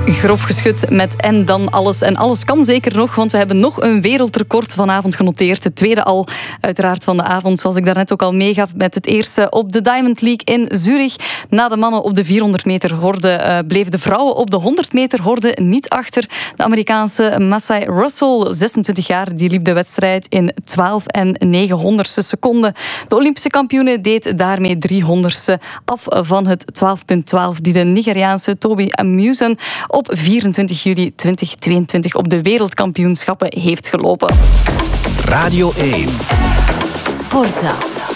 grof geschud met en dan alles. En alles kan zeker nog, want we hebben nog een wereldrecord vanavond genoteerd. Het tweede al, uiteraard, van de avond. Zoals ik daarnet ook al meegaf met het eerste op de Diamond League in Zurich. Na de mannen op de 400 meter horde bleven de vrouwen op de 100 meter horde niet achter. De Amerikaanse Massai Russell, 26 jaar, die liep de wedstrijd in 12 en 900ste seconden. De Olympische kampioene deed daarmee 300ste af van het 12,12 die de Nigeriaanse Toby Amusan op 24 juli 2022 op de wereldkampioenschappen heeft gelopen. Radio 1. Sportza.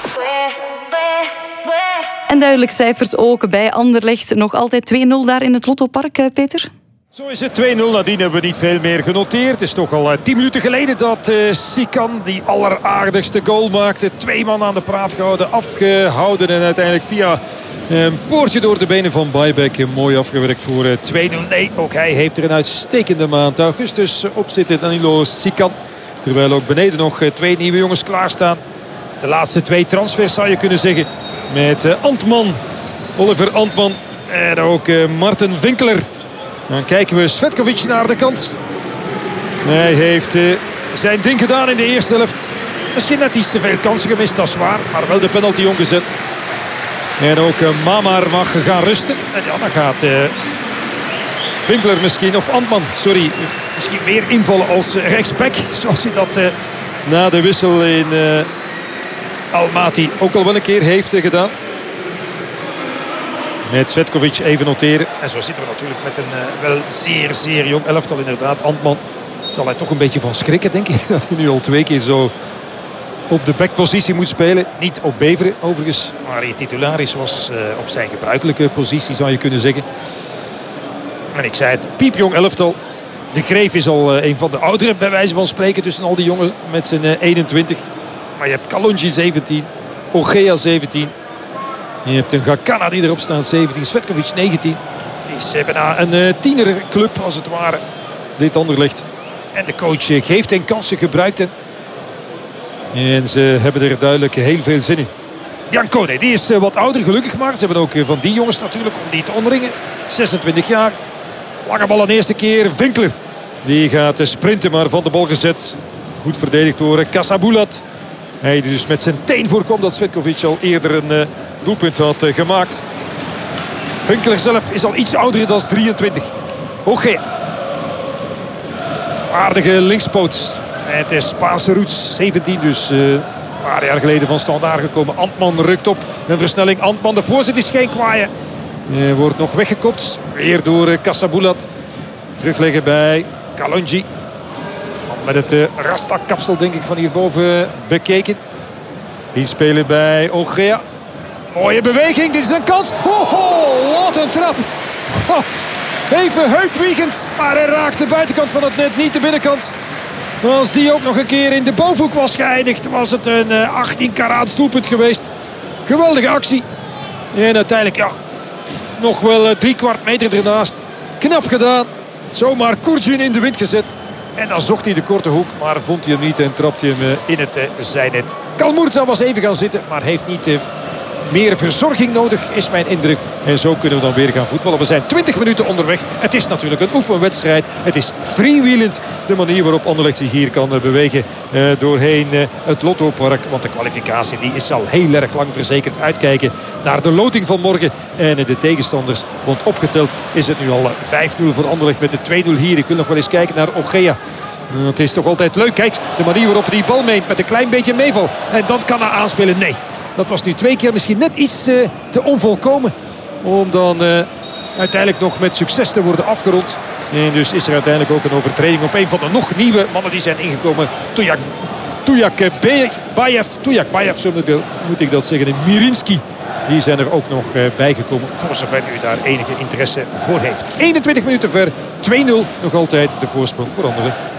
En duidelijk cijfers ook bij Anderlecht. Nog altijd 2-0 daar in het Lottopark, Peter? Zo is het 2-0. Nadien hebben we niet veel meer genoteerd. Het is toch al 10 minuten geleden dat Sikan die alleraardigste goal maakte. 2 man aan de praat gehouden, afgehouden. En uiteindelijk via een poortje door de benen van Baibek mooi afgewerkt voor 2-0. Nee, ook hij heeft er een uitstekende maand augustus op zitten. Danilo Sikan. Terwijl ook beneden nog 2 nieuwe jongens klaarstaan. De laatste 2 transfers zou je kunnen zeggen. Met Antman, Oliver Antman en ook Marten Winkler. Dan kijken we Svetkovic naar de kant. Hij heeft zijn ding gedaan in de eerste helft. Misschien net iets te veel kansen gemist, dat is waar. Maar wel de penalty omgezet. En ook Mamar mag gaan rusten. En ja, dan gaat Winkler misschien, of Antman, sorry, misschien meer invallen als rechtsback. Zoals hij dat na de wissel in Almaty ook al wel een keer heeft gedaan. Met Svetkovic even noteren. En zo zitten we natuurlijk met een wel zeer, zeer jong elftal inderdaad. Antman zal hij toch een beetje van schrikken, denk ik. Dat hij nu al 2 keer zo op de backpositie moet spelen. Niet op Beveren overigens. Maar hij titularis was op zijn gebruikelijke positie, zou je kunnen zeggen. En ik zei het, piepjong elftal. De Greef is al een van de ouderen bij wijze van spreken tussen al die jongen met zijn 21. Maar je hebt Kalonji 17. Ogea 17. Je hebt een Gakana die erop staat, 17. Svetkovic 19. Het is bijna een tienerclub als het ware. Dit Anderlecht. En de coach geeft hen kansen, gebruikt hen. En ze hebben er duidelijk heel veel zin in. Biancone, die is wat ouder, gelukkig maar. Ze hebben ook van die jongens natuurlijk om die te omringen. 26 jaar. Lange bal een eerste keer. Winkler. Die gaat sprinten, maar van de bal gezet. Goed verdedigd door Casabulat. Hij dus met zijn teen voorkwam dat Svetkovic al eerder een doelpunt had gemaakt. Winkler zelf is al iets ouder dan 23. Ogea. Aardige linkspoot. Het is Spaanse roots. 17 dus. Een paar jaar geleden van Standaard gekomen. Antman rukt op. Een versnelling. Antman, de voorzet is geen kwaaien. Wordt nog weggekopt. Weer door Casabulat. Terugleggen bij Kalonji. Met het Rasta-kapsel denk ik van hierboven bekeken. Die spelen bij Ogea. Mooie beweging, dit is een kans. Oh, wat een trap. Even heupwiegend, maar hij raakt de buitenkant van het net, niet de binnenkant. Als die ook nog een keer in de bovenhoek was geëindigd, was het een 18 karaats doelpunt geweest. Geweldige actie. En uiteindelijk, ja, nog wel 3/4 meter ernaast. Knap gedaan. Zomaar Koertjin in de wind gezet. En dan zocht hij de korte hoek, maar vond hij hem niet en trapte hij hem in het zijnet. Kalmoerza was even gaan zitten, maar heeft niet meer verzorging nodig, is mijn indruk. En zo kunnen we dan weer gaan voetballen. We zijn 20 minuten onderweg. Het is natuurlijk een oefenwedstrijd. Het is freewheelend, de manier waarop Anderlecht zich hier kan bewegen doorheen het Lottopark. Want de kwalificatie die is al heel erg lang verzekerd. Uitkijken naar de loting van morgen en de tegenstanders. Want opgeteld is het nu al 5-0 voor Anderlecht met de 2-0 hier. Ik wil nog wel eens kijken naar Ogea. Het is toch altijd leuk. Kijk, de manier waarop hij die bal meent met een klein beetje meeval. En dan kan hij aanspelen. Nee. Dat was nu 2 keer misschien net iets te onvolkomen. Om dan uiteindelijk nog met succes te worden afgerond. En dus is er uiteindelijk ook een overtreding op een van de nog nieuwe mannen die zijn ingekomen. Tujak Bayev, zo moet ik dat zeggen. En Mirinski, die zijn er ook nog bijgekomen. Voor zover u daar enige interesse voor heeft. 21 minuten ver, 2-0 nog altijd de voorsprong voor Anderlecht.